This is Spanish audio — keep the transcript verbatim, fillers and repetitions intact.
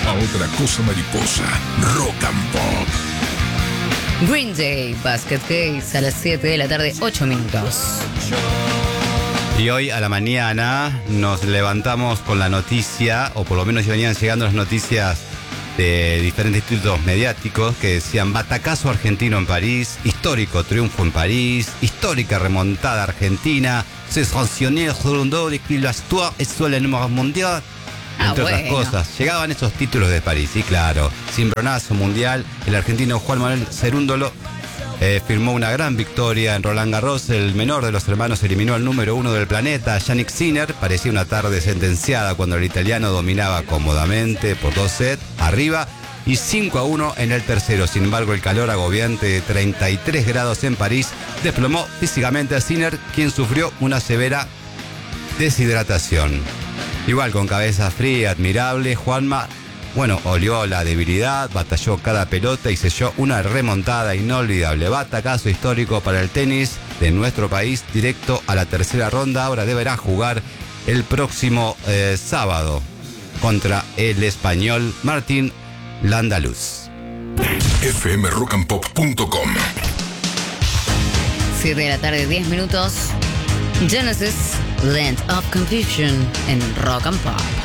a otra cosa mariposa. Rock and Pop. Green Day, Basket Case, a las siete de la tarde, ocho minutos. Y hoy a la mañana nos levantamos con la noticia, o por lo menos ya venían llegando las noticias de diferentes institutos mediáticos que decían: batacazo argentino en París, histórico triunfo en París, histórica remontada argentina, se sancionó segundo de que la histoire es el número mundial, entre ah, otras bueno. cosas. Llegaban esos títulos de París, y claro, cimbronazo mundial, el argentino Juan Manuel Cerúndolo Eh, firmó una gran victoria en Roland Garros. El menor de los hermanos eliminó al número uno del planeta, Yannick Sinner. Parecía una tarde sentenciada cuando el italiano dominaba cómodamente por dos sets arriba y cinco a uno en el tercero. Sin embargo, el calor agobiante de treinta y tres grados en París desplomó físicamente a Sinner, quien sufrió una severa deshidratación. Igual, con cabeza fría, admirable, Juanma, bueno, olió la debilidad, batalló cada pelota y selló una remontada inolvidable. Batacazo histórico para el tenis de nuestro país, directo a la tercera ronda. Ahora deberá jugar el próximo eh, sábado contra el español Martín Landaluz. F M rock and pop punto com. siete de la tarde, diez minutos. Genesis, Land of Confusion en Rock and Pop.